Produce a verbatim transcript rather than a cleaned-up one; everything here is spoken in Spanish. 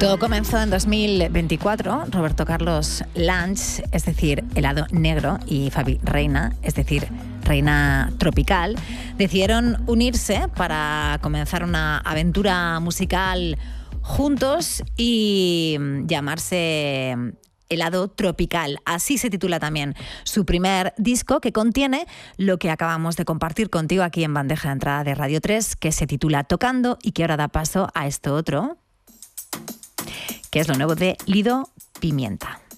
Todo comenzó en dos mil veinticuatro. Roberto Carlos Lange, es decir, Helado Negro, y Fabi Reina, es decir, Reina Tropical, decidieron unirse para comenzar una aventura musical juntos y llamarse Helado Tropical. Así se titula también su primer disco, que contiene lo que acabamos de compartir contigo aquí en Bandeja de Entrada de Radio tres, que se titula Tocando y que ahora da paso a esto otro, que es lo nuevo de Lido Pimienta.